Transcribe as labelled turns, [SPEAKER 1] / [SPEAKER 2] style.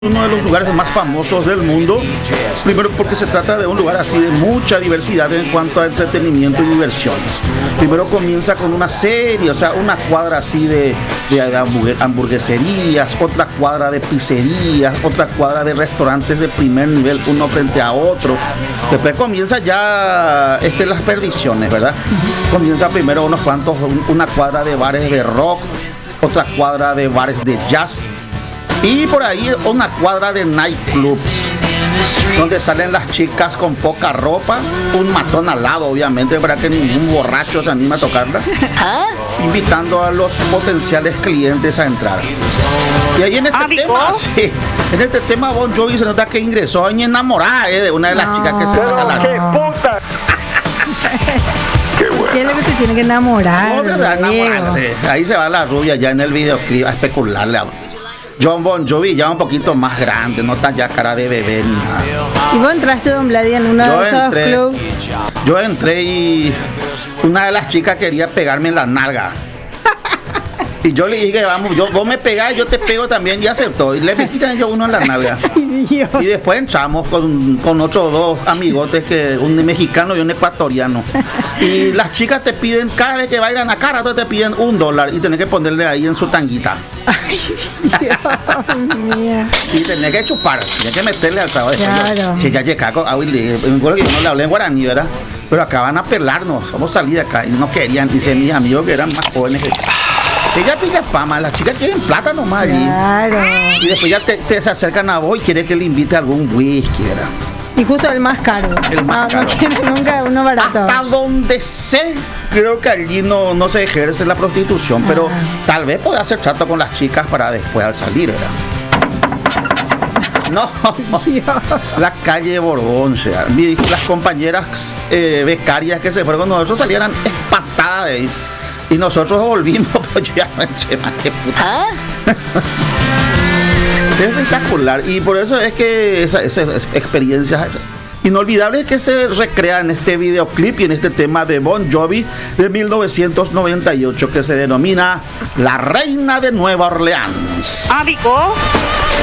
[SPEAKER 1] uno de los lugares más famosos del mundo, primero porque se trata de un lugar así de mucha diversidad en cuanto a entretenimiento y diversión. Primero comienza con una serie, o sea, una cuadra así de hamburgueserías, otra cuadra de pizzerías, otra cuadra de restaurantes de primer nivel, uno frente a otro. Después comienza ya las perdiciones, ¿verdad? Comienza primero una cuadra de bares de rock, otra cuadra de bares de jazz, y por ahí una cuadra de nightclubs donde salen las chicas con poca ropa, un matón al lado, obviamente, para que ningún borracho se anime a tocarla, invitando a los potenciales clientes a entrar. Y ahí en este tema, Bon Jovi se nota que ingresó en enamorada de una de las chicas que se saca la puta.
[SPEAKER 2] ¿Qué es lo que se tiene que enamorar?
[SPEAKER 1] Ahí se va la rubia ya en el videoclip a especularle a John Bon Jovi, ya un poquito más grande, no tan ya cara de bebé ni nada.
[SPEAKER 2] ¿Y vos entraste, don Vladi, en una de esos clubs?
[SPEAKER 1] Yo entré y una de las chicas quería pegarme en la nalga. Y yo le dije, vamos, vos me pegás, yo te pego también, y aceptó. Y le metí yo uno en la nalga. Y después entramos con otros dos amigotes, un mexicano y un ecuatoriano. Y las chicas te piden, cada vez que bailan a cara, te piden $1 y tenés que ponerle ahí en su tanguita.
[SPEAKER 2] Ay, Dios mío.
[SPEAKER 1] Y tenés que chupar, tenés que meterle al trabajo.
[SPEAKER 2] Claro.
[SPEAKER 1] Che, ya llegaco, me acuerdo que yo no le hablé en guaraní, ¿verdad? Pero acaban a pelarnos, vamos a salir de acá. Y no querían, dice mis amigos que eran más jóvenes que ella pilla fama, las chicas quieren plata nomás allí.
[SPEAKER 2] Claro.
[SPEAKER 1] Y después ya te se acercan a vos y quieren que le invite algún whisky, ¿verdad?
[SPEAKER 2] Y justo el más caro.
[SPEAKER 1] El más caro.
[SPEAKER 2] No quiere nunca uno barato.
[SPEAKER 1] Hasta donde sé, creo que allí no se ejerce la prostitución, pero tal vez pueda hacer trato con las chicas para después al salir, ¿verdad? No, la calle Borbón, o sea, las compañeras becarias que se fueron con nosotros salieran espatadas de ahí. Y nosotros volvimos, pues yo ya me eché más que puta. Es espectacular. Y por eso es que esas experiencias inolvidables que se recrean en este videoclip y en este tema de Bon Jovi de 1998 que se denomina La Reina de Nueva Orleans.
[SPEAKER 3] Amigo.